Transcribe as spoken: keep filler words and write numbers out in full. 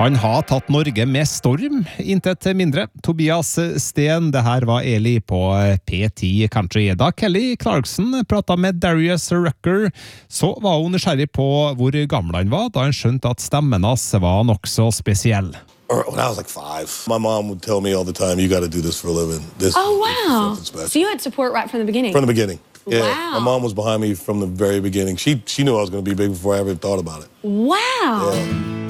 Han har tatt Norge med storm, intet mindre. Tobias Steen, det her var Eli på P ti Country. Da Kelly Clarkson pratet med Darius Rucker, så var hun nysgjerrig på hvor gammel han var, da han skjønte at stemmen hans var nok så spesiell. When I was like five, my mom would tell me all the time, you got to do this for a living. This, oh, wow. This is special. So you had support right from the beginning? From the beginning. Yeah. Wow. My mom was behind me from the very beginning. She, she knew I was going to be big before I ever thought about it. Wow. Yeah.